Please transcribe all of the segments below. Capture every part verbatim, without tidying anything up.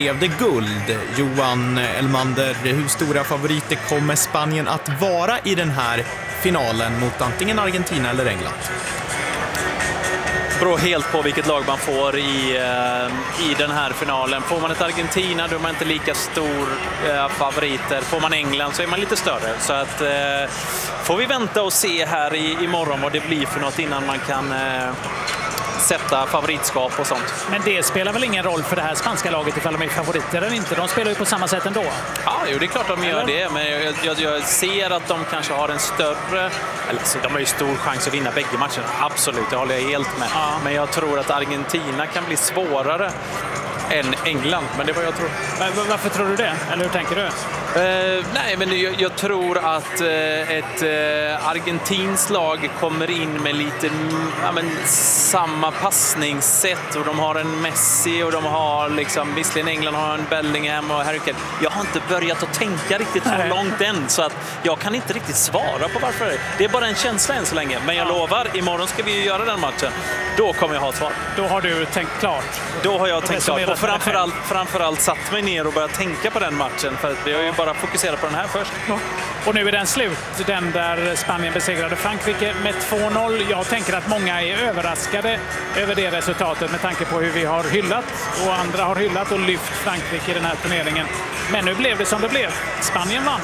Blev det guld? Johan Elmander, hur stora favoriter kommer Spanien att vara i den här finalen mot antingen Argentina eller England? Det beror helt på vilket lag man får i, i den här finalen. Får man ett Argentina då är man inte lika stor eh, favoriter. Får man England så är man lite större. Så att, eh, får vi vänta och se här i, imorgon vad det blir för något innan man kan eh, sätta favoritskap och sånt. Men det spelar väl ingen roll för det här spanska laget ifall de är favoriter eller inte? De spelar ju på samma sätt ändå. Ja, jo, det är klart de gör det. Men jag, jag, jag ser att de kanske har en större... Eller, så de har ju stor chans att vinna bägge matcherna. Absolut, det håller jag helt med. Ja. Men jag tror att Argentina kan bli svårare än England. Men det var jag tror. Men varför tror du det? Eller hur tänker du? Uh, nej, men jag, jag tror att uh, ett uh, argentins lag kommer in med lite ja, men, samma passningssätt och de har en Messi och de har liksom, visserligen England har en Bellingham och Harry Kane. Jag har inte börjat att tänka riktigt så långt än så att jag kan inte riktigt svara på varför det är. Det är bara en känsla än så länge. Men jag lovar, imorgon ska vi ju göra den matchen. Då kommer jag ha ett svar. Då har du tänkt klart. Då har jag tänkt klart. Och framförallt, framförallt satt mig ner och börjat tänka på den matchen för att vi har ju bara fokusera på den här först. Ja. Och nu är den slut, den där Spanien besegrade Frankrike med två noll. Jag tänker att många är överraskade över det resultatet med tanke på hur vi har hyllat och andra har hyllat och lyft Frankrike i den här turneringen. Men nu blev det som det blev. Spanien vann.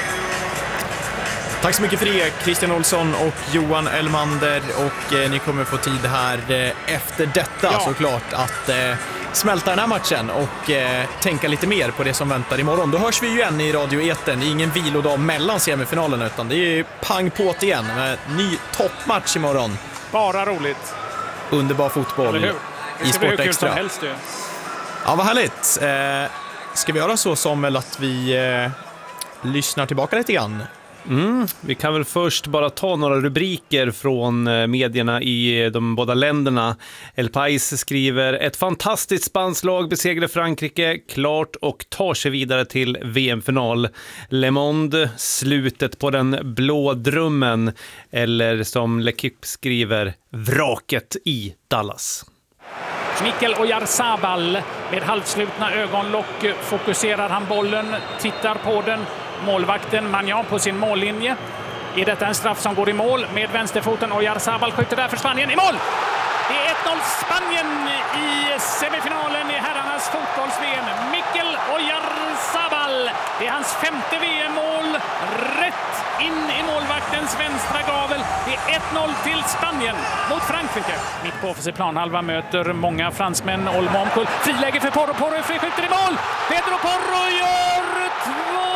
Tack så mycket för det, Christian Olsson och Johan Elmander. Och eh, ni kommer få tid här eh, efter detta ja. såklart att eh, smälta den här matchen och eh, tänka lite mer på det som väntar imorgon. Då hörs vi ju igen i radioeten. Det är ingen vilodag mellan semifinalerna utan det är pang på igen med ny toppmatch imorgon. Bara roligt. Underbar fotboll i Sport Extra. Helst, ja, vad härligt. Eh, ska vi göra så som väl att vi eh, lyssnar tillbaka lite grann? Mm, vi kan väl först bara ta några rubriker från medierna i de båda länderna. El País skriver: ett fantastiskt spanskt lag besegrar Frankrike klart och tar sig vidare till V M-final. Le Monde: slutet på den blå drömmen. Eller som L'Equipe skriver: vraket i Dallas. Mikel Oyarzabal med halvslutna ögonlock fokuserar han bollen, tittar på den. Målvakten Magnan på sin mållinje. Är detta en straff som går i mål med vänsterfoten? Oyarzabal skjuter där för Spanien i mål! Det är ett noll Spanien i semifinalen i herrarnas fotbolls-V M. Mikel Oyarzabal. Det är hans femte V M-mål. Rätt in i målvaktens vänstra gavel. Det är ett noll till Spanien mot Frankrike. Mitt på offensiv planhalva möter många fransmän. Olmo omkull. Friläge för Porro. Porro skjuter i mål. Pedro Porro gör två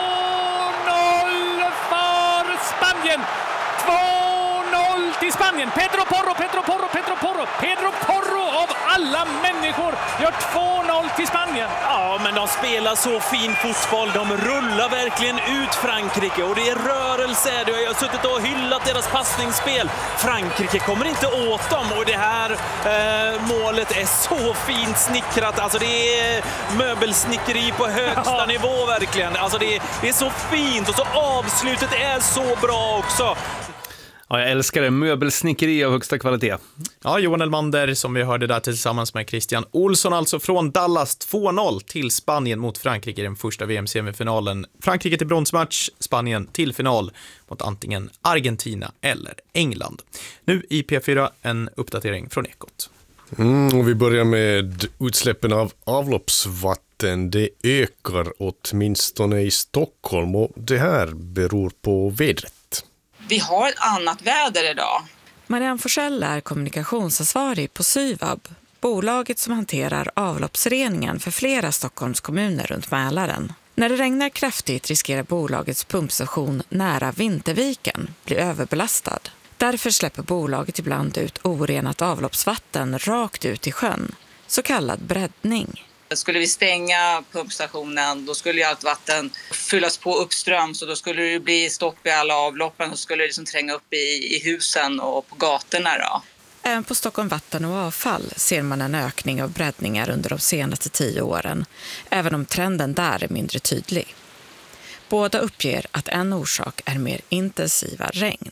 noll för Spanien. två noll till Spanien. Pedro Porro, Pedro Porro, Pedro Porro. Pedro Porro av alla människor gör två noll till Spanien. Ja, men de spelar så fin fotboll. De rullar verkligen ut Frankrike och det är rörelse. Jag har suttit och hyllat deras passningsspel. Frankrike kommer inte åt dem och det här eh, målet är så fint snickrat. Alltså det är möbelsnickeri på högsta ja. nivå verkligen. Alltså det, det är så fint och så avslutet är så bra också. Ja, jag älskar det. Möbelsnickeri av högsta kvalitet. Ja, Johan Elmander som vi hörde där tillsammans med Christian Olsson alltså från Dallas. Två noll till Spanien mot Frankrike i den första V M-semifinalen. Frankrike till bronsmatch, Spanien till final mot antingen Argentina eller England. Nu i P fyra en uppdatering från Ekot. Mm, och vi börjar med utsläppen av avloppsvatten. Det ökar åtminstone i Stockholm och det här beror på vädret. Vi har ett annat väder idag. Marianne Forsell är kommunikationsansvarig på Syvab, bolaget som hanterar avloppsreningen för flera Stockholms kommuner runt Mälaren. När det regnar kraftigt riskerar bolagets pumpstation nära Vinterviken bli överbelastad. Därför släpper bolaget ibland ut orenat avloppsvatten rakt ut i sjön, så kallad breddning. Skulle vi stänga pumpstationen då skulle ju allt vatten fyllas på uppström så då skulle det bli stopp i alla avloppen och skulle det liksom tränga upp i, i husen och på gatorna då. Även på Stockholm Vatten och Avfall ser man en ökning av breddningar under de senaste tio åren, även om trenden där är mindre tydlig. Båda uppger att en orsak är mer intensiva regn.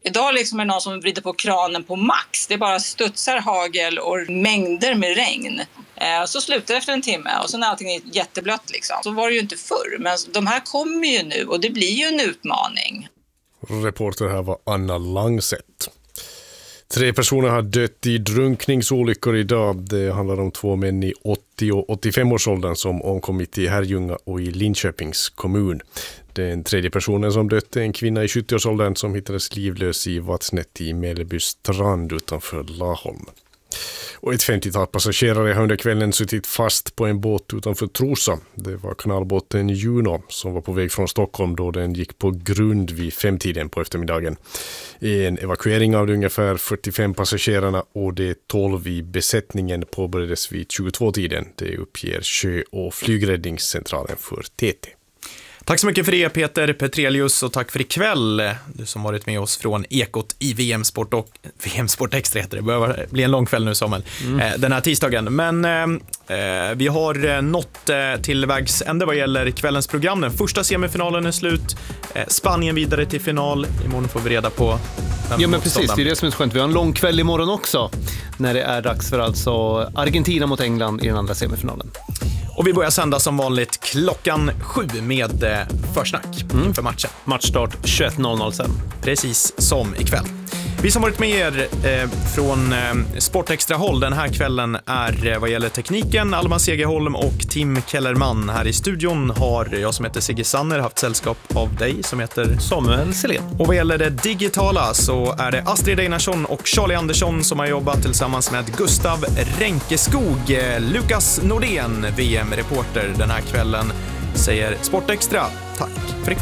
Idag liksom är det någon som vrider på kranen på max. Det är bara studsar, hagel och mängder med regn. Eh, så slutar det efter en timme och sen är allting jätteblött liksom. Så var det ju inte förr. Men de här kommer ju nu och det blir ju en utmaning. Reporter här var Anna Langset. Tre personer har dött i drunkningsolyckor idag. Det handlar om två män i åttio- och åttiofem-årsåldern som omkommit i Herrljunga och i Linköpings kommun. Den tredje personen som dött är en kvinna i sjuttio-årsåldern som hittades livlös i vattnet i Mellby strand utanför Laholm. Och ett femtiotal passagerare har under kvällen suttit fast på en båt utanför Trosa. Det var kanalbåten Juno som var på väg från Stockholm då den gick på grund vid femtiden på eftermiddagen. En evakuering av de ungefär fyrtiofem passagerarna och de tolv i besättningen påbörjades vid tjugotvå-tiden. Det uppger sjö- och flygräddningscentralen för T T. Tack så mycket för det, Peter Petrelius, och tack för ikväll, du som varit med oss från Ekot i V M-sport och V M-sport extra heter det. Det behöver bli en lång kväll nu, Samuel, mm. eh, den här tisdagen. Men eh, vi har nått eh, till vägs ände vad gäller kvällens program. Den första semifinalen är slut. Eh, Spanien vidare till final. Imorgon får vi reda på... Ja, men precis, det är det som är så skönt. Vi har en lång kväll imorgon också, när det är dags för alltså Argentina mot England i den andra semifinalen. Och vi börjar sända som vanligt klockan sju med eh, försnack mm. inför matchen. Matchstart tjugoett noll noll sen. Precis som ikväll. Vi som varit med er eh, från eh, Sportextra håll den här kvällen är eh, vad gäller tekniken Alma Segerholm och Tim Kellerman. Här i studion har jag som heter Sigge Sanner haft sällskap av dig som heter Samuel Selén. Och vad gäller det digitala så är det Astrid Einarsson och Charlie Andersson som har jobbat tillsammans med Gustav Ränkeskog. eh, Lukas Nordén, V M-reporter den här kvällen, säger Sportextra. Tack för ikväll.